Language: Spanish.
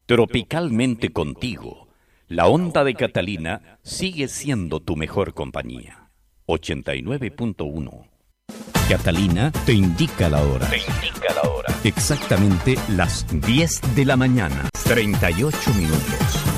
Tropicalmente contigo, la onda de Catalina sigue siendo tu mejor compañía. 89.1. Catalina te indica la hora. Exactamente las 10 de la mañana, 38 minutos.